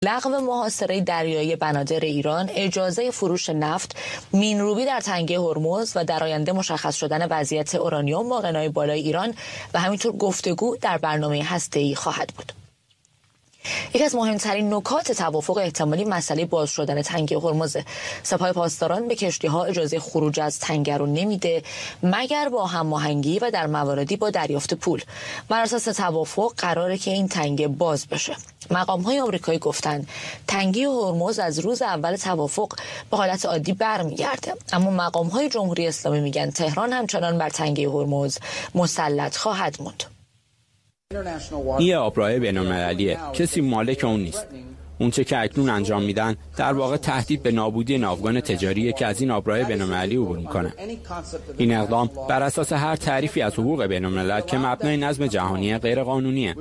لغو محاصره دریایی بنادر ایران، اجازه فروش نفت، مینروبی در تنگه هرمز و در آینده مشخص شدن وضعیت اورانیوم با غنای بالای ایران و همینطور گفتگو در برنامه هسته‌ای خواهد بود. یکی از مهمترین نکات توافق احتمالی مسئله باز شدن تنگه هرمز. سپاه پاسداران به کشتی‌ها اجازه خروج از تنگه رو نمیده مگر با هماهنگی و در مواردی با دریافت پول. بر اساس توافق قراره که این تنگه باز بشه. مقام‌های آمریکایی گفتن تنگه هرمز از روز اول توافق به حالت عادی برمیگرده، اما مقام‌های جمهوری اسلامی میگن تهران همچنان بر تنگه هرمز مسلط خواهد موند. این آبراه بین‌المللیه، کسی مالک اون نیست. اون چه که اکنون انجام میدن در واقع تهدید به نابودی ناوگان تجاریه که از این آبراه بین‌المللی عبور میکنه. این اقدام بر اساس هر تعریفی از حقوق بین‌الملل که مبنای نظم جهانی غیر قانونیه.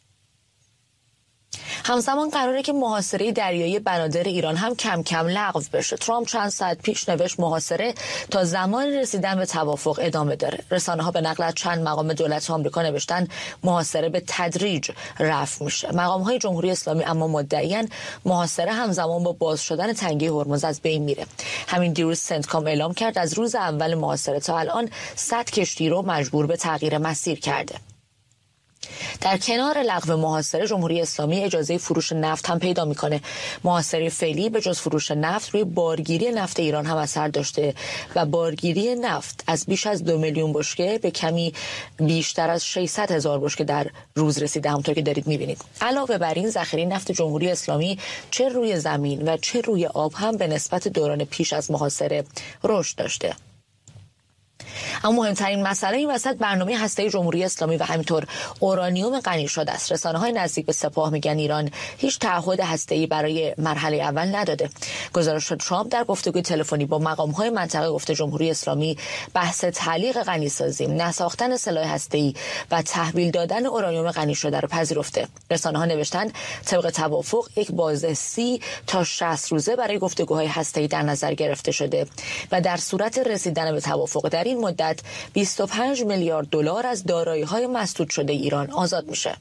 همزمان قراره که محاصره دریایی بنادر ایران هم کم کم لغو بشه. ترامپ چند ساعت پیش نوشت محاصره تا زمان رسیدن به توافق ادامه داره. رسانه‌ها به نقل از چند مقام دولت آمریکا نوشتن محاصره به تدریج رفع میشه. مقام‌های جمهوری اسلامی اما مدعیان محاصره همزمان با باز شدن تنگه هرمز از بین میره. همین دیروز سنتکام اعلام کرد از روز اول محاصره تا الان 100 کشتی رو مجبور به تغییر مسیر کرده. در کنار لغو محاصره، جمهوری اسلامی اجازه فروش نفت هم پیدا میکنه. محاصره فعلی به جز فروش نفت روی بارگیری نفت ایران هم اثر داشته و بارگیری نفت از بیش از 2 میلیون بشکه به کمی بیشتر از 600,000 بشکه در روز رسیده، همونطور که دارید میبینید. علاوه بر این ذخیره نفت جمهوری اسلامی چه روی زمین و چه روی آب هم به نسبت دوران پیش از محاصره رشد داشته. اما مهمترین مسئله این وسط برنامه هسته‌ای جمهوری اسلامی و همینطور اورانیوم غنی شده است. رسانه‌های نزدیک به سپاه میگن ایران هیچ تعهد هسته‌ای برای مرحله اول نداده. گزارش ترامپ در گفتگوی تلفنی با مقام‌های منطقه گفته جمهوری اسلامی بحث تعلیق غنیسازی، نساختن سلاح هسته‌ای و تحویل دادن اورانیوم غنی شده را پذیرفته. رسانه‌ها نوشتند طبق توافق یک بازه 30 تا 60 روزه برای گفتگوهای هسته‌ای در نظر گرفته شده و در صورت رسیدن به توافق در این مدت 25 میلیارد دلار از دارایی‌های مسدود شده ایران آزاد میشه.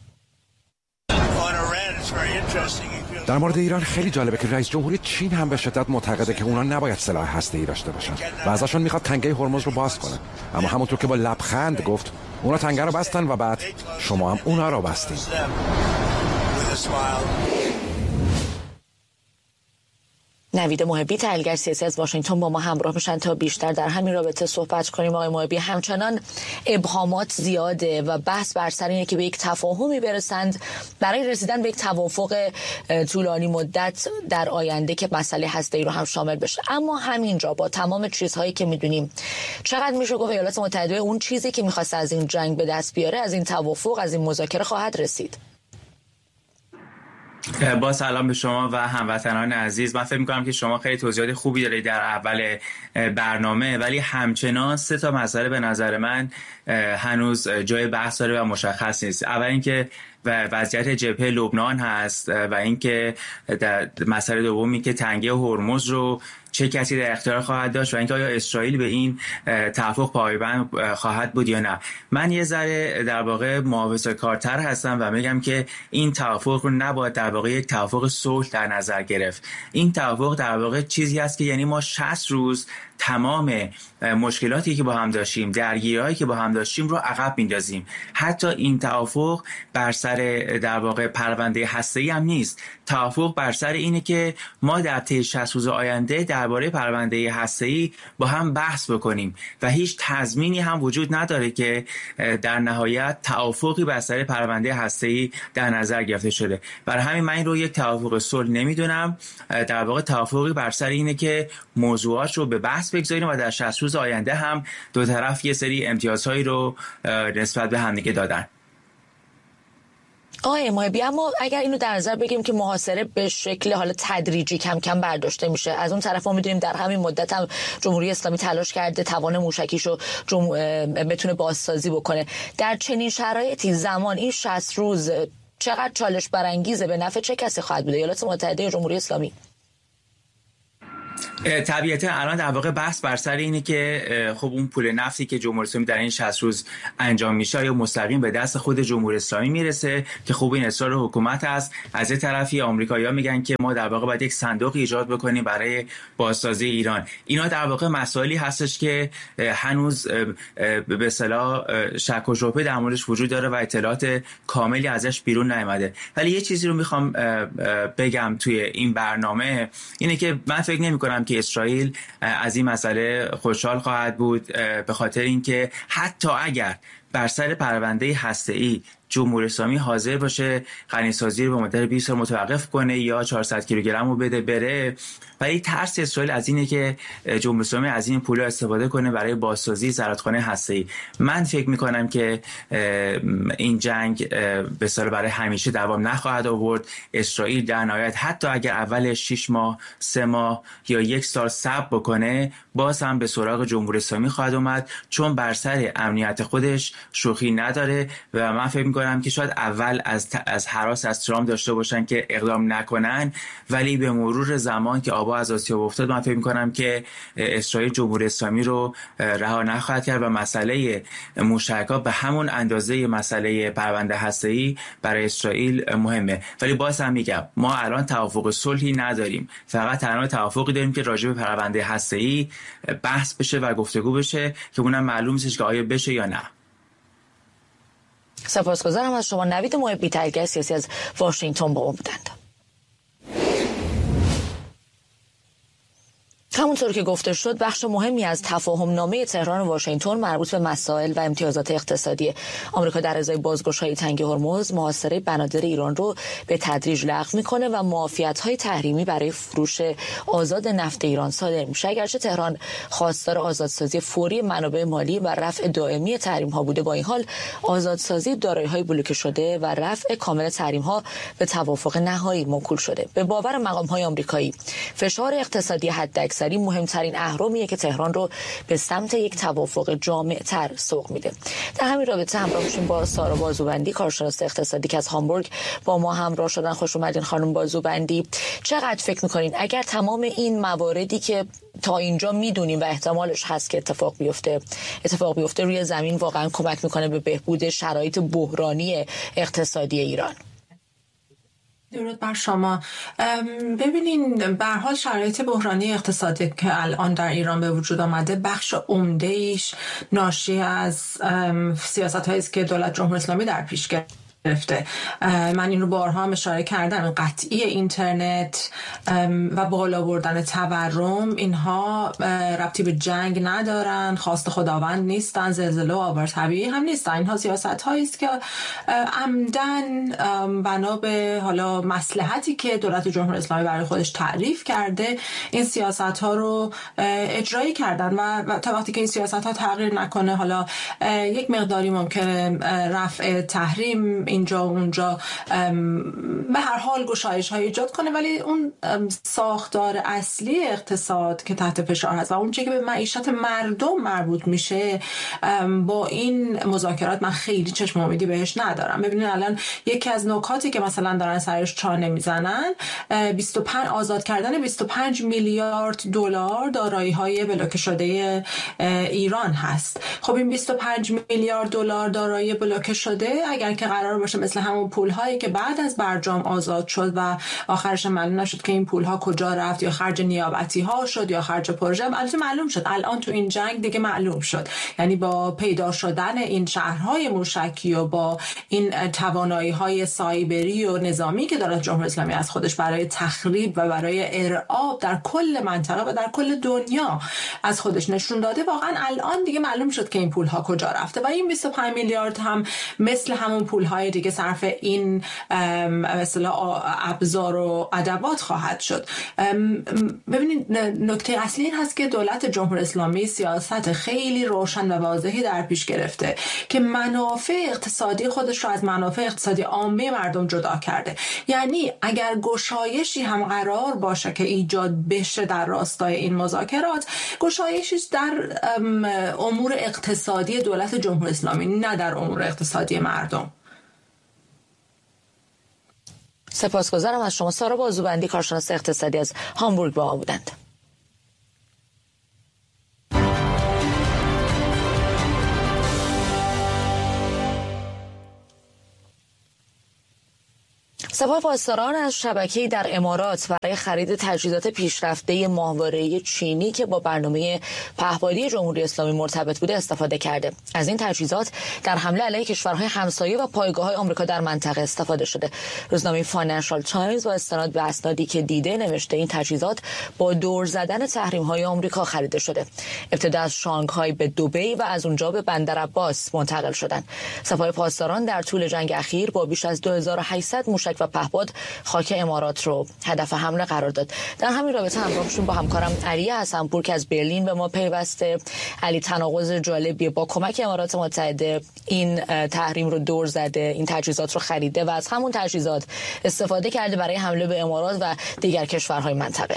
در مورد ایران خیلی جالبه که رئیس جمهوری چین هم به شدت معتقده که اونا نباید سلاح هسته‌ای داشته باشن و ازشون میخواد تنگه هرمز رو باز کنه، اما همونطور که با لبخند گفت اونا تنگه رو بستن و بعد شما هم اونا رو بستین. نوید محبی، تحلیلگر سیاسی از واشنگتن با ما همراه میشن تا بیشتر در همین رابطه صحبت کنیم. آقای محبی، همچنان ابهامات زیاده و بحث بر سر اینه که به یک تفاهمی برسند برای رسیدن به یک توافق طولانی مدت در آینده که مسئله هسته‌ای رو هم شامل بشه. اما همینجا با تمام چیزهایی که میدونیم چقدر میشه گفت ایالات متحده اون چیزی که میخواست از این جنگ به دست بیاره، از این توافق، از این مذاکره خواهد رسید؟ با سلام به شما و هموطنان عزیز. من فکر می‌کنم که شما خیلی توضیحات خوبی دارید در اول برنامه، ولی همچنان 3 تا مسئله به نظر من هنوز جای بحث داره و مشخص نیست. اول اینکه وضعیت جبهه لبنان هست و اینکه مسئله دومی که تنگه هرمز رو چه کسی در اختیار خواهد داشت و اینکه آیا اسرائیل به این توافق پایبند خواهد بود یا نه. من یه ذره در واقع محافظه‌کارتر هستم و میگم که این توافق رو نباید در واقع یک توافق صلح در نظر گرفت. این توافق در واقع چیزی است که یعنی ما 60 روز تمام مشکلاتی که با هم داشتیم، درگیری‌هایی که با هم داشتیم رو عقب میندازیم. حتی این توافق بر سر در واقع پرونده هسته‌ای هم نیست. توافق بر سر اینه که ما در طی 60 روز آینده درباره پرونده هسته‌ای با هم بحث بکنیم و هیچ تضمینی هم وجود نداره که در نهایت توافقی بر سر پرونده هسته‌ای در نظر گرفته شده. برای همین من این رو یک توافق صلح نمیدونم. در واقع توافقی بر سر اینه که موضوعات رو به بحث بگذاریم و در 60 روز آینده هم دو طرف یه سری امتیازهایی رو نسبت به همدیگه دادن. آقای محبی، اما اگر اینو در نظر بگیریم که محاصره به شکل حالا تدریجی کم کم برداشته میشه، از اون طرف ما میدونیم در همین مدت هم جمهوری اسلامی تلاش کرده توان موشکیشو بتونه بازسازی بکنه. در چنین شرایطی زمان این 60 روز چقدر چالش برانگیزه؟ به نفع چه کسی خواهد بود؟ ایالات متحده یا جمهوری اسلامی؟ طبیعتا الان در واقع بحث بر سر اینه که خب اون پول نفتی که جمهوری اسلامی در این 60 روز انجام میشه یا مستقیم به دست خود جمهوری اسلامی میرسه که خب این اصرار حکومت است. از این طرفی آمریکایی‌ها میگن که ما در واقع باید یک صندوق ایجاد بکنیم برای بازسازی ایران. اینا در واقع مسائلی هستش که هنوز به اصطلاح شک و شبهه در موردش وجود داره و اطلاعات کاملی ازش بیرون نیامده. ولی یه چیزی رو میخوام بگم توی این برنامه اینه که من فکر نمی‌کنم که اسرائیل از این مسئله خوشحال خواهد بود، به خاطر اینکه حتی اگر بر سر پرونده هسته‌ای جمهوری اسلامی حاضر باشه غنیسازی رو به مدت 20 سال متوقف کنه یا 400 کیلوگرم رو بده بره، ولی ترس اسرائیل از اینه که جمهوری اسلامی از این پول استفاده کنه برای بازسازی زرادخانه هسته‌ای. من فکر می‌کنم که این جنگ به اصطلاح برای همیشه دوام نخواهد آورد. اسرائیل در نهایت حتی اگر اولش 6 ماه 3 ماه یا 1 سال صبر بکنه باز هم به سراغ جمهوری اسلامی خواهد اومد، چون بر سر امنیت خودش شوخی نداره و من فکر می‌کنم که شاید اول از هراس از ترامپ داشته باشن که اقدام نکنن، ولی به مرور زمان که آبا از آسیاب افتاد من فکر می‌کنم که اسرائیل جمهوری اسلامی رو رها نخواهد کرد و مسئله موشک‌ها به همون اندازه مسئله پرونده هسته‌ای برای اسرائیل مهمه. ولی باز هم میگم ما الان توافق صلحی نداریم، فقط تنها توافقی داریم که راجع به پرونده هسته‌ای بحث بشه و گفتگو بشه که اونم معلوم نیست که آیا بشه یا نه. سپاسگزارم از شما. نوید محبی، تحلیلگر سیاسی از واشنگتن با ما بودند. همونطور که گفته شد بخش مهمی از تفاهم نامه تهران و واشنگتن مربوط به مسائل و امتیازات اقتصادی آمریکا در ازای بازگشایی تنگه هرمز محاصره بنادر ایران رو به تدریج لغو میکنه و معافیت‌های تحریمی برای فروش آزاد نفت ایران صادر میشه. اگرچه تهران خواستار آزادسازی فوری منابع مالی و رفع دائمی تحریم‌ها بوده، با این حال آزادسازی دارایی‌های بلوکه شده و رفع کامل تحریم‌ها به توافق نهایی موکول شده. به باور مقام‌های آمریکایی فشار اقتصادی حداکثری مهمترین اهرمیه که تهران رو به سمت یک توافق جامع‌تر سوق میده. در همین رابطه همراه میشیم با سارا بازوبندی، کارشناس اقتصادی که از هامبورگ با ما همراه شدن. خوش اومدین خانم بازوبندی. چقدر فکر میکنین اگر تمام این مواردی که تا اینجا میدونیم و احتمالش هست که اتفاق بیفته روی زمین واقعا کمک میکنه به بهبود شرایط بحرانی اقتصادی ایران؟ درود بر شما. ببینین به هر حال شرایط بحرانی اقتصادی که الان در ایران به وجود آمده بخش عمده ایش ناشی از سیاست‌هایی است که دولت جمهوری اسلامی در پیش گرفته. من این رو بارها هم اشاره کردم، قطعی اینترنت و بالا بردن تورم اینها ربطی به جنگ ندارن، خواست خداوند نیستن، زلزله و آوار طبیعی هم نیستن. اینها سیاست هایی است که عمدن بنا به حالا مصلحتی که دولت جمهوری اسلامی برای خودش تعریف کرده این سیاست ها رو اجرایی کردن و تا وقتی که این سیاست ها تغییر نکنه حالا یک مقداری ممکنه رفع تحریم اینجا اونجا به هر حال گشایش های ایجاد کنه، ولی اون ساختار اصلی اقتصاد که تحت فشار هست و اون چیزی که به معیشت مردم مربوط میشه با این مذاکرات من خیلی چشم امیدی بهش ندارم. ببینید الان یکی از نکاتی که مثلا دارن سرش چانه میزنن 25 آزاد کردن 25 میلیارد دلار دارایی های بلوکه شده ایران هست. خب این 25 میلیارد دلار دارایی بلوکه شده اگر که قرار باشه مثل همون پول هایی که بعد از برجام آزاد شد و آخرش معلوم نشد که این پول ها کجا رفت یا خرج نیابتی ها شد یا خرج پروژه، البته معلوم شد الان تو این جنگ دیگه معلوم شد، یعنی با پیدا شدن این شهرهای موشکی و با این توانایی های سایبری و نظامی که دولت جمهوری اسلامی از خودش برای تخریب و برای ارعاب در کل منطقه و در کل دنیا از خودش نشون داده، واقعا الان دیگه معلوم شد که این پول ها کجا رفته و این 25 میلیارد هم مثل همون پول های دیگه صرف این مثلا ابزار و ادوات خواهد شد. ببینید نکته اصلی این هست که دولت جمهوری اسلامی سیاست خیلی روشن و واضحی در پیش گرفته که منافع اقتصادی خودش رو از منافع اقتصادی عامه مردم جدا کرده. یعنی اگر گشایشی هم قرار باشه که ایجاد بشه در راستای این مذاکرات، گشایشی در امور اقتصادی دولت جمهوری اسلامی نه در امور اقتصادی مردم. سپاسگزارم از شما. سارا بازوبندی، کارشناس اقتصادی از هامبورگ با ما بودند. سپاه پاسداران از شبکه‌ای در امارات برای خرید تجهیزات پیشرفته ماهواره‌ای چینی که با برنامه پهپادی جمهوری اسلامی مرتبط بوده استفاده کرده. از این تجهیزات در حمله علیه کشورهای همسایه و پایگاه‌های آمریکا در منطقه استفاده شده. روزنامه فاینانشال تایمز با استناد به اسنادی که دیده نوشته این تجهیزات با دور زدن تحریم‌های آمریکا خریده شده. ابتدا از شانگهای به دبی و از اونجا به بندر عباس منتقل شدند. سپاه پاسداران در طول جنگ اخیر با بیش از 2800 موشک و پهپاد خاک امارات رو هدف حمله قرار داد. در همین رابطه همراهشون با همکارم علی حسنپور که از برلین به ما پیوسته. علی، تناقض جالبیه، با کمک امارات متحده این تحریم رو دور زده، این تجهیزات رو خریده و از همون تجهیزات استفاده کرده برای حمله به امارات و دیگر کشورهای منطقه.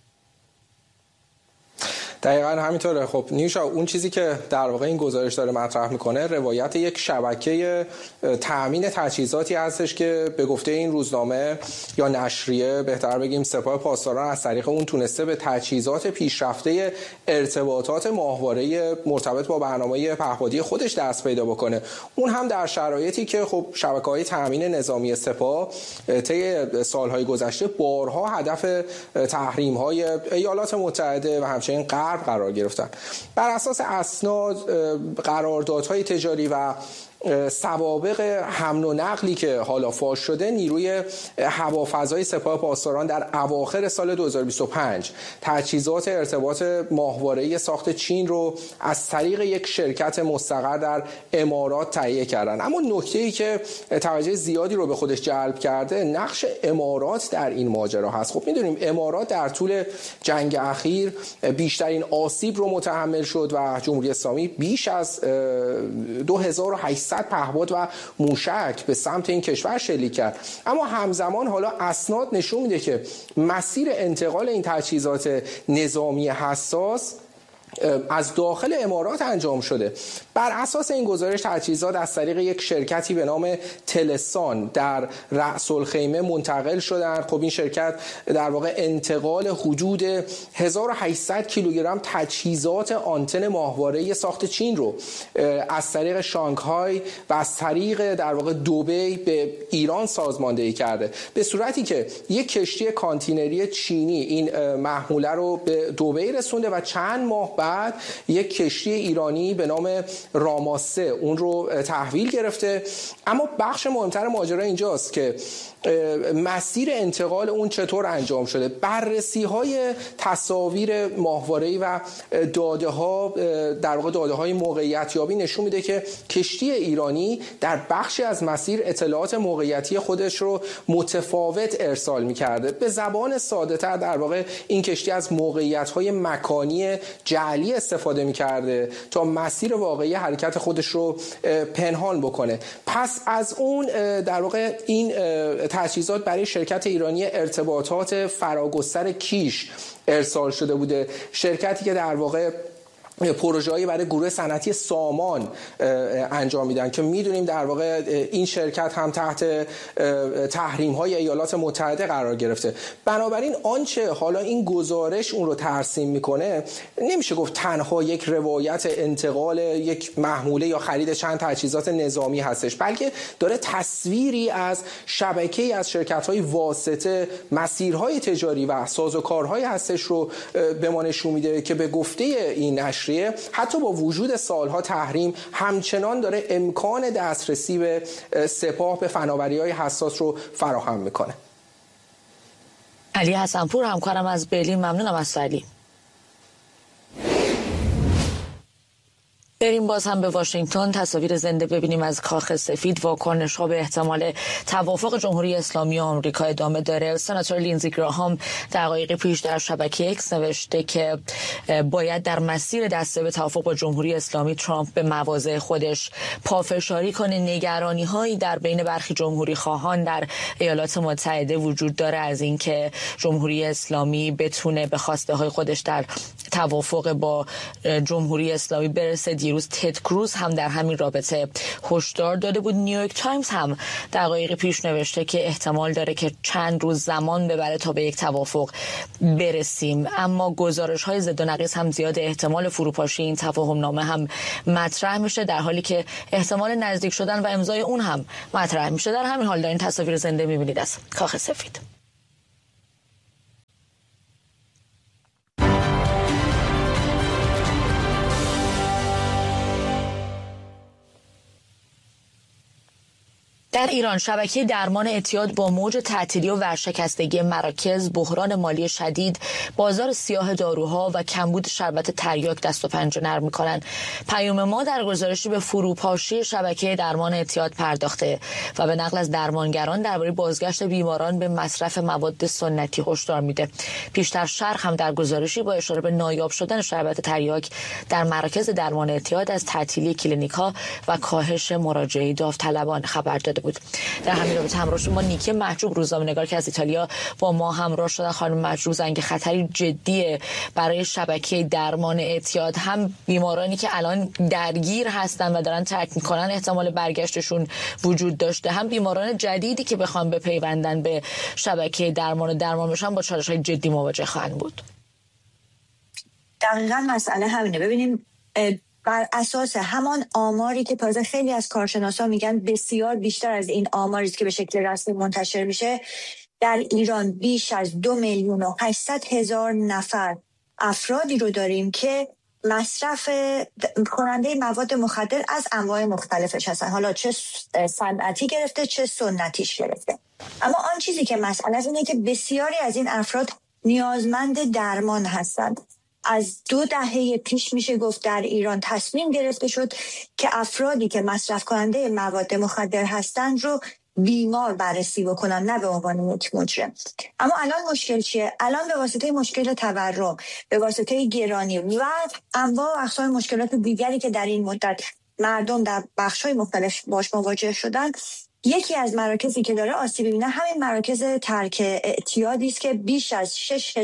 دقیقاً همینطوره. خب نیوشا، اون چیزی که در واقع این گزارش داره مطرح میکنه روایت یک شبکه تامین تجهیزاتی هستش که به گفته این روزنامه یا نشریه بهتر بگیم سپاه پاسداران از طریق اون تونسته به تجهیزات پیشرفته ارتباطات ماهواره مرتبط با برنامه پهپادی خودش دست پیدا بکنه. اون هم در شرایطی که خب شبکه‌های تامین نظامی سپاه طی سالهای گذشته بارها هدف تحریم‌های ایالات متحده و همچنین قرار گرفتن. بر اساس اسناد، قراردادهای تجاری و سوابق حمل و نقلی که حالا فاش شده، نیروی هوافضای سپاه پاسداران در اواخر سال 2025 تجهیزات ارتباط ماهواره‌ای ساخت چین رو از طریق یک شرکت مستقر در امارات تهیه کردن. اما نکته‌ای که توجه زیادی رو به خودش جلب کرده نقش امارات در این ماجرا هست. خب می‌دونیم امارات در طول جنگ اخیر بیشترین آسیب رو متحمل شد و جمهوری اسلامی بیش از 2800 پهپاد و موشک به سمت این کشور شلیک کرد. اما همزمان حالا اسناد نشون میده که مسیر انتقال این تجهیزات نظامی حساس از داخل امارات انجام شده. بر اساس این گزارش تجهیزات از طریق یک شرکتی به نام تلسان در رأس الخیمه منتقل شدند. خب این شرکت در واقع انتقال حدود 1800 کیلوگرم تجهیزات آنتن ماهواره‌ای ساخت چین رو از طریق شانگهای و از طریق در واقع دبی به ایران سازماندهی کرده، به صورتی که یک کشتی کانتینری چینی این محموله رو به دبی رسونده و چند ماه بعد یک کشتی ایرانی به نام راماسه اون رو تحویل گرفته. اما بخش مهمتر ماجرا اینجاست که مسیر انتقال اون چطور انجام شده. بررسی های تصاویر ماهواره‌ای و داده ها در واقع داده های موقعیت یابی نشون میده که کشتی ایرانی در بخشی از مسیر اطلاعات موقعیتی خودش رو متفاوت ارسال میکرده. به زبان ساده تر در واقع این کشتی از موقعیت های مکانی جعلی استفاده میکرده تا مسیر واقعی حرکت خودش رو پنهان بکنه. پس از اون در واقع این تجهیزات برای شرکت ایرانی ارتباطات فراگستر کیش ارسال شده بوده، شرکتی که در واقع پروژه‌ای برای گروه صنعتی سامان انجام میدن که میدونیم در واقع این شرکت هم تحت تحریم‌های ایالات متحده قرار گرفته. بنابراین آنچه حالا این گزارش اون رو ترسیم میکنه نمیشه گفت تنها یک روایت انتقال یک محموله یا خرید چند تجهیزات نظامی هستش، بلکه داره تصویری از شبکه‌ای از شرکت‌های واسطه، مسیرهای تجاری و سازوکارهایی هستش رو به ما نشون میده که به گفته این نشریه حتی با وجود سالها تحریم همچنان داره امکان دسترسی به سپاه به فناوری‌های حساس رو فراهم میکنه. علی حسنپور همکارم از برلین، ممنونم از علی. بریم باز هم به واشنگتن، تصاویر زنده ببینیم از کاخ سفید. واکنش‌ها به احتمال توافق جمهوری اسلامی و آمریکا ادامه داره. سناتور لینزی گراهام دقایق پیش در شبکه اکس نوشته که باید در مسیر دست به توافق با جمهوری اسلامی ترامپ به مواضع خودش پافشاری کنه. نگرانی‌هایی در بین برخی جمهوری خواهان در ایالات متحده وجود داره از اینکه جمهوری اسلامی بتونه به خواسته‌های خودش در توافق با جمهوری اسلامی برسه. دیروز دیروز تد کروز هم در همین رابطه هشدار داده بود. نیویورک تایمز هم دقایق پیش نوشته که احتمال داره که چند روز زمان ببره تا به یک توافق برسیم، اما گزارش‌های ضد و نقیض هم زیاد. احتمال فروپاشی این تفاهم نامه هم مطرح میشه، در حالی که احتمال نزدیک شدن و امضای اون هم مطرح میشه. در همین حال دارین تصاویر زنده میبینید از کاخ سفید. در ایران شبکه درمان اعتیاد با موج تعطیلی و ورشکستگی مراکز، بحران مالی شدید، بازار سیاه داروها و کمبود شربت تریاک دست و پنجه نرم می‌کنند. پیام ما در گزارشی به فروپاشی شبکه درمان اعتیاد پرداخته و به نقل از درمانگران درباره بازگشت بیماران به مصرف مواد سنتی هشدار میده. پیشتر شرق هم در گزارشی با اشاره به نایاب شدن شربت تریاک در مراکز درمان اعتیاد از تعطیلی کلینیک‌ها و کاهش مراجعه داوطلبان خبر داده بود. در همین رابطه همراه شما نیکی محجوب، روزنامه‌نگار که از ایتالیا با ما همراه شدن. خانم محجوب، زنگ خطری جدیه برای شبکه درمان اعتیاد، هم بیمارانی که الان درگیر هستن و دارن ترک میکنن احتمال برگشتشون وجود داشته، هم بیماران جدیدی که بخوان بپیوندن به شبکه درمان و درمان بشن با چالش‌های جدی مواجه خواهند بود. دقیقاً مسئله همینه. ببینیم بر اساس همان آماری که تازه خیلی از کارشناسا میگن بسیار بیشتر از این آماری است که به شکل رسمی منتشر میشه، در ایران بیش از 2,800,000 نفر افرادی رو داریم که مصرف کننده مواد مخدر از انواع مختلفش هستن، حالا چه صنعتی گرفته چه سنتیش گرفته. اما آن چیزی که مسئله است اینه که بسیاری از این افراد نیازمند درمان هستند. از 2 دهه پیش میشه گفت در ایران تصمیم گرفته شد که افرادی که مصرف کننده مواد مخدر هستند رو بیمار بررسی بکنن، نه به عنوان یک مجرم. اما الان مشکل چیه؟ الان به واسطه مشکل تورم، به واسطه گرانی و انواع و اقسام مشکلات دیگری که در این مدت مردم در بخش‌های مختلف باش مواجه شدن، یکی از مراکزی که داره آسیب می‌بینه همین مراکز ترک اعتیادی است که بیش از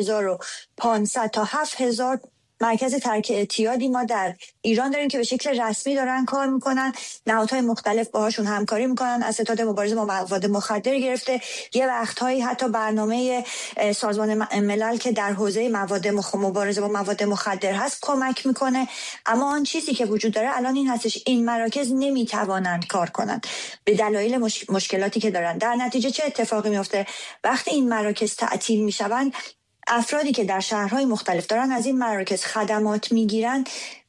6,500 تا 7,000 مرکز ترک اعتیادی ما در ایران داریم که به شکل رسمی دارن کار میکنن. نهادهای مختلف باهاشون همکاری میکنن، از ستاد مبارزه با مواد مخدر گرفته، یه وقتهایی حتی برنامه سازمان ملل که در حوزه مبارزه با مواد مخدر هست کمک میکنه. اما آن چیزی که وجود داره الان این هستش، این مراکز نمیتوانند کار کنند به دلایل مشکلاتی که دارن. در نتیجه چه اتفاقی میفته؟ وقتی این مراکز تعطیل میشوند، افرادی که در شهرهای مختلف دارن از این مراکز خدمات میگیرن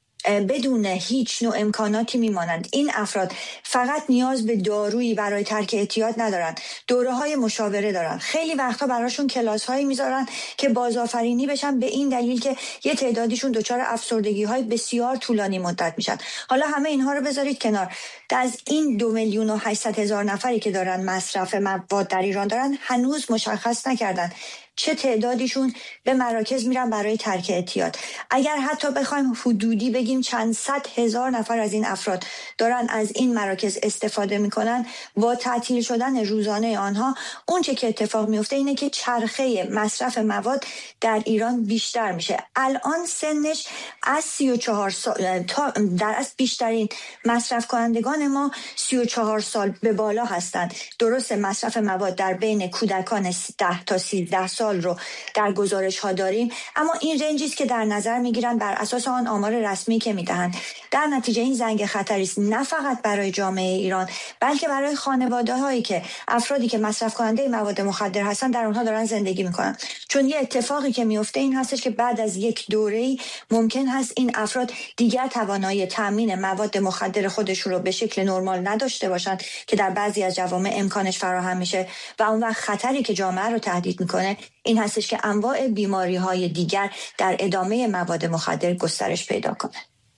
بدون هیچ نوع امکاناتی میمانند. این افراد فقط نیاز به دارویی برای ترک اعتیاد ندارن، دوره‌های مشاوره دارن، خیلی وقتا براشون کلاس‌هایی میذارن که بازآفرینی بشن، به این دلیل که یه تعدادیشون دچار افسردگی‌های بسیار طولانی مدت میشن. حالا همه اینها رو بذارید کنار، از این 2,800,000 نفری که دارن مصرف مواد در ایران دارن هنوز مشخص نکردن چه تعدادیشون به مراکز میرن برای ترک اعتیاد. اگر حتی بخوایم حدودی بگیم چند صد هزار نفر از این افراد دارن از این مراکز استفاده میکنن، با تعطیل شدن روزانه آنها اون چه که اتفاق میفته اینه که چرخه مصرف مواد در ایران بیشتر میشه. الان سنش از 34 سال تا در از بیشترین مصرف کنندگان ما 34 سال به بالا هستند. درست مصرف مواد در بین کودکان 10 تا 13 سال رو در گزارش ها داریم، اما این رنجی است که در نظر میگیرن بر اساس آن آمار رسمی که میدهند. در نتیجه این زنگ خطری است، نه فقط برای جامعه ایران بلکه برای خانواده هایی که افرادی که مصرف کننده مواد مخدر هستن در اونها دارن زندگی میکنن. چون یه اتفاقی که میفته این هستش که بعد از یک دوره‌ای ممکن هست این افراد دیگر توانایی تامین مواد مخدر خودشون رو به شکل نرمال نداشته باشن که در بعضی از جوامع امکانش فراهم میشه و اون وقت خطری که جامعه رو تهدید میکنه این هستش که انواع بیماری‌های دیگر در ادامه مواد مخدر گسترش پیدا کنه.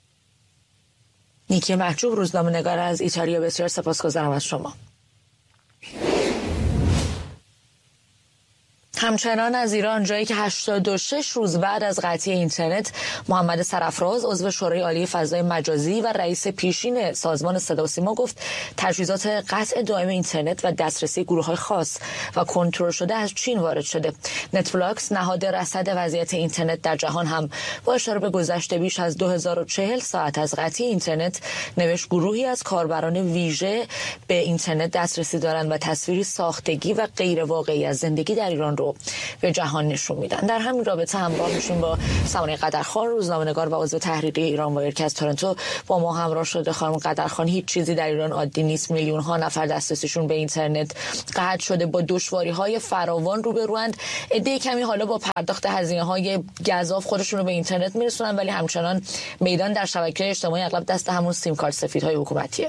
نیکی محجوب، روزنامه‌نگار از ایتالیا، بسیار سپاسگزارم از شما. همچنان از ایران، جایی که 86 روز بعد از قطعی اینترنت، محمد سرافراز عضو شورای عالی فضای مجازی و رئیس پیشین سازمان صدا و سیما گفت تجهیزات قطع دائم اینترنت و دسترسی گروه‌های خاص و کنترل شده از چین وارد شده. نتفلاکس، نهاد رصد وضعیت اینترنت در جهان، هم با اشاره به گذشت بیش از 2040 ساعت از قطعی اینترنت نوشت گروهی از کاربران ویژه به اینترنت دسترسی دارند و تصویری ساختگی و غیر واقعی از زندگی در ایران رو به جهان نشون میدن. در همین رابطه همراه میشیم با سمانه قدرخان، روزنامه‌نگار و عضو تحریریه ایران وایر که از تورنتو با ما همراه شده. خانم قدرخان، هیچ چیزی در ایران عادی نیست. میلیون ها نفر دسترسیشون به اینترنت قطع شده، با دشواری‌های فراوان روبروند. عده کمی حالا با پرداخت هزینه‌های گزاف خودشون رو به اینترنت میرسونن، ولی همچنان میدان در شبکه‌های اجتماعی اغلب دست همون سیم کارت سفیدهای حکومتیه.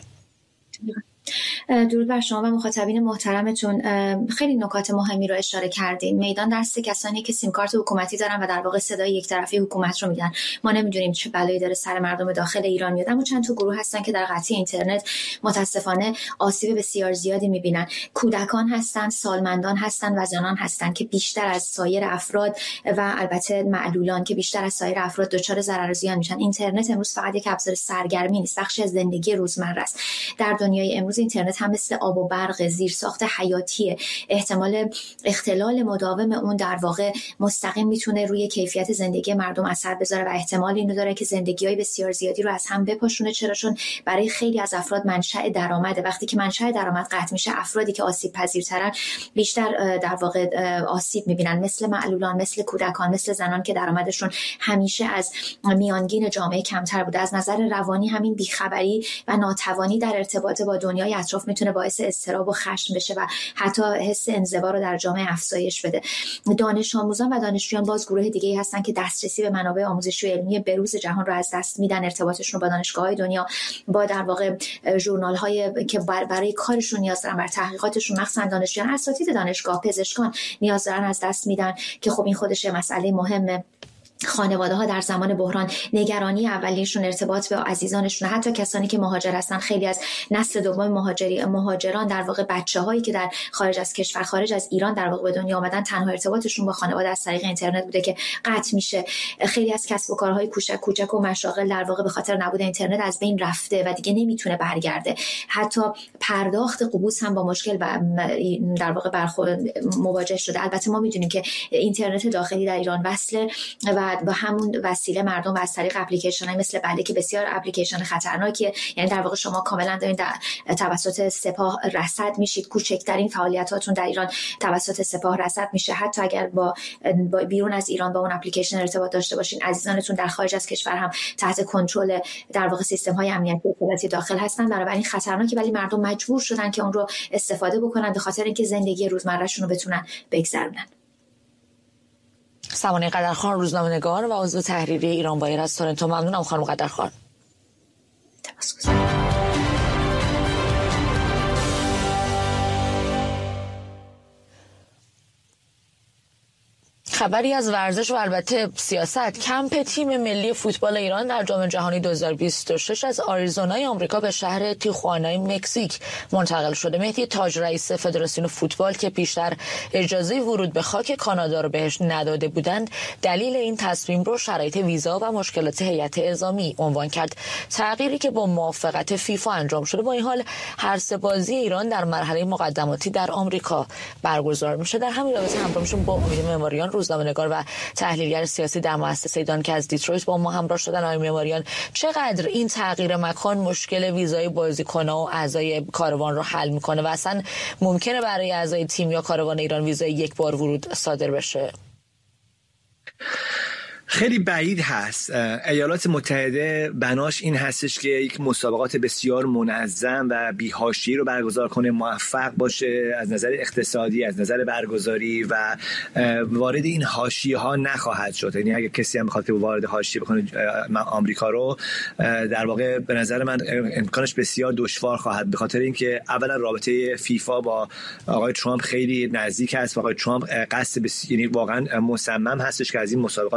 درود بر شما و مخاطبین محترمتون. خیلی نکات مهمی رو اشاره کردین. میدان دست کسانی که سیم کارت حکومتی دارن و در واقع صدای یک طرفه حکومت رو میدن. ما نمیدونیم چه بلایی داره سر مردم داخل ایران میاد، اما چند تا گروه هستن که در قطعی اینترنت متاسفانه آسیب بسیار زیادی میبینن. کودکان هستن، سالمندان هستن و زنان هستن که بیشتر از سایر افراد و البته معلولان که بیشتر از سایر افراد دچار ضرر و زیان میشن. اینترنت امروز فقط یک ابزار سرگرمی نیست، بخشی از زندگی روزمره است. در دنیای امروز اینترنت هم مثل آب و برق، زیرساخت حیاتیه. احتمال اختلال مداوم اون در واقع مستقیم میتونه روی کیفیت زندگی مردم اثر بذاره و احتمال اینو داره که زندگی‌های بسیار زیادی رو از هم بپاشونه. چون برای خیلی از افراد منشأ درآمده. وقتی که منشأ درآمد قطع میشه، افرادی که آسیب پذیرترن بیشتر در واقع آسیب میبینن، مثل معلولان، مثل کودکان، مثل زنان که درآمدشون همیشه از میانگین جامعه کمتر بوده. از نظر روانی همین بیخبری و ناتوانی در ارتباط با دنیای اطراف میتونه باعث اضطراب و خشم بشه و حتی حس انزوا رو در جامعه افزایش بده. دانش آموزان و دانشجویان باز گروه دیگه‌ای هستن که دسترسی به منابع آموزشی و علمی بروز جهان رو از دست میدن. ارتباطشون با دانشگاه‌های دنیا، با در واقع ژورنال‌های که برای کارشون نیاز دارن، برای تحقیقاتشون، مخصوصا دانشجویان، اساتید دانشگاه، پزشکان نیاز دارن، از دست میدن که خب این خودش مسئله مهمه. خانواده‌ها در زمان بحران نگرانی اولیه‌شون ارتباط به عزیزانشون، حتی کسانی که مهاجر هستن. خیلی از نسل دوم مهاجران در واقع بچه‌هایی که در خارج از کشور، خارج از ایران در واقع به دنیا آمدن، تنها ارتباطشون با خانواده از طریق اینترنت بوده که قطع میشه. خیلی از کسب و کارهای کوچک و مشاغل در واقع به خاطر نبود اینترنت از بین رفته و دیگه نمیتونه برگرده. حتی پرداخت قبوس هم با مشکل در واقع مواجه شده. البته ما میدونیم که اینترنت داخلی در ایران وصله و با همون وسیله مردم و از طریق اپلیکیشن‌های مثل بله که بسیار اپلیکیشن خطرناکیه، یعنی در واقع شما کاملا دارین توسط سپاه رصد میشید. کوچکترین فعالیتاتون در ایران توسط سپاه رصد میشه. حتی اگر با بیرون از ایران با اون اپلیکیشن ارتباط داشته باشین، عزیزانتون در خارج از کشور هم تحت کنترل در واقع سیستم‌های امنیتی اطلاعاتی داخل هستن. بنابراین خطرناکه، ولی مردم مجبور شدن که اون رو استفاده بکنن به خاطر اینکه زندگی روزمره‌شون رو بتونن بگذرونن. سمانه قدرخان، روزنامه‌نگار و عضو تحریریه ایران وایر از تورنتو. ممنونم خانم قدرخان. خبری از ورزش و البته سیاست. کمپ تیم ملی فوتبال ایران در جام جهانی 2026 از آریزونای آمریکا به شهر تیخوانای مکزیک منتقل شده. مهدی تاج، رئیس فدراسیون فوتبال، که پیشتر اجازه ورود به خاک کانادا رو بهش نداده بودند، دلیل این تصمیم رو شرایط ویزا و مشکلات هیئت اعزامی عنوان کرد. تغییری که با موافقت فیفا انجام شده. با این حال هر سه بازی ایران در مرحله مقدماتی در آمریکا برگزار میشه. در همین رابطه همراه میشیم با امید معماریان، روزنامه‌نگار و تحلیلگر سیاسی در مؤسسه دان که از دیترویت با ما همراه شدن. آقای معماریان، چقدر این تغییر مکان مشکل ویزای بازیکن‌ها و اعضای کاروان رو حل میکنه و اصلا ممکنه برای اعضای تیم یا کاروان ایران ویزای یک بار ورود صادر بشه؟ خیلی بعید هست. ایالات متحده بناش این هستش که یک مسابقات بسیار منظم و بی‌حاشیه رو برگزار کنه، موفق باشه از نظر اقتصادی، از نظر برگزاری و وارد این حاشیه‌ها نخواهد شد. یعنی اگه کسی هم بخواد که وارد حاشیه بکنه آمریکا رو، در واقع به نظر من امکانش بسیار دشوار خواهد، به خاطر اینکه اولا رابطه فیفا با آقای ترامپ خیلی نزدیک است و آقای ترامپ قصد یعنی واقعا مصمم هستش که از این مسابقات استفاده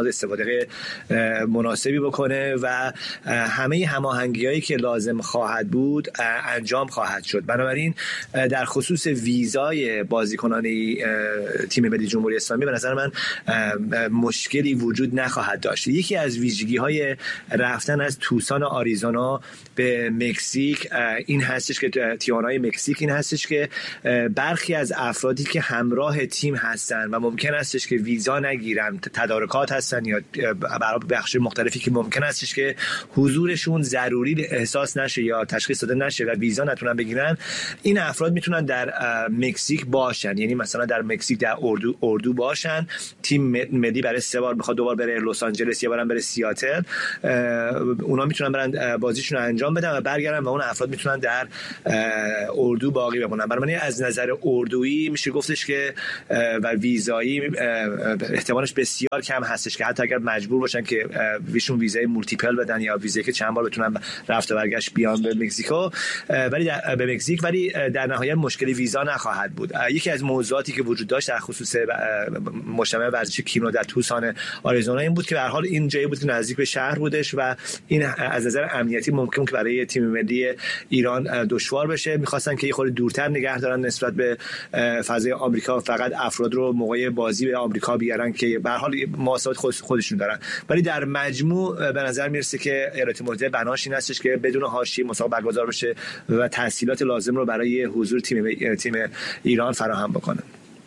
توافق مناسبی بکنه و همه هماهنگی‌هایی که لازم خواهد بود انجام خواهد شد. بنابراین در خصوص ویزای بازیکنان تیم ملی جمهوری اسلامی به نظر من مشکلی وجود نخواهد داشت. یکی از ویژگی‌های رفتن از توسان آریزونا به مکزیک این هستش که تیوانای مکزیک این هستش که برخی از افرادی که همراه تیم هستن و ممکن هستش که ویزا نگیرن، تدارکات هستن یا برای بخش مختلفی که ممکن هستش که حضورشون ضروری احساس نشه یا تشخیص داده نشه و ویزا نتونن بگیرن، این افراد میتونن در مکزیک باشن. یعنی مثلا در مکزیک در اردو باشن، تیم ملی برای 3 بار بخواد 2 بار بره لس آنجلس، 1 بارم بره سیاتل، اونا میتونن برن بازیشون رو انجام بدن و برگردن و اون افراد میتونن در اردو باقی بمونن. برای از نظر اردویی میشه گفتش که و ویزایی احتمالش بسیار کم هستش که حتی اگر مجبور باشن که ویشون ویزای مولتیپل بدن یا ویزایی که چند بار بتونن رفت و برگشت بیان به مکزیکو به مکزیک، ولی در نهایت مشکلی ویزا نخواهد بود. یکی از موضوعاتی که وجود داشت در خصوص مجتمع ورزشی کینو در توسان آریزونا این بود که به هر حال این جایی بود که نزدیک به شهر بودش و این از نظر امنیتی ممکن که برای تیم ملی ایران دشوار بشه. می‌خواستن که یه خورده دورتر نگه دارن نسبت به فضای آمریکا، فقط افراد رو موقع بازی به آمریکا بیارن که به هر حال مواصلات خودشون دارن. ولی در مجموع به نظر میرسه که ایالات متحده بناش این هستش که بدون حاشیه مسابقه برگزار بشه و تسهیلات لازم رو برای حضور تیم ایران فراهم بکنه.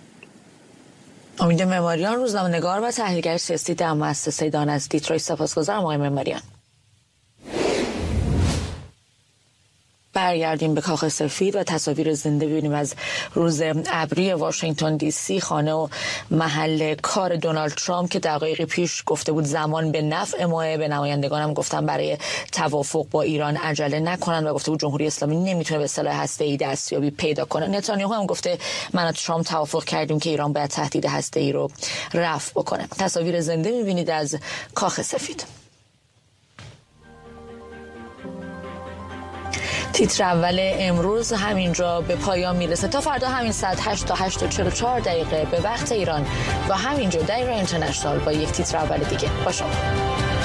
امید معماریان، روزنامه‌نگار و تحلیلگر سیاسی در مؤسسه دان از دیترویت. سپاسگزارم آقای معماریان. برگردیم به کاخ سفید و تصاویر زنده ببینیم از روز ابری واشنگتن دی سی، خانه و محل کار دونالد ترامپ که دقایقی پیش گفته بود زمان به نفع ماه. به نمایندگانم گفتم برای توافق با ایران عجله نکنن و گفته بود جمهوری اسلامی نمیتونه به سلاح هسته‌ای دستیابی پیدا کنه. نتانیاهو هم گفته من و ترامپ توافق کردیم که ایران باید تهدید هسته‌ای رو رفع بکنه. تصاویر زنده می‌بینید از کاخ سفید. تیتر اول امروز همینجا به پایان میرسه. تا فردا همین ساعت 8 تا 8:44 دقیقه به وقت ایران و همینجا در ایران اینترنشنال با یک تیتر اول دیگه با شما.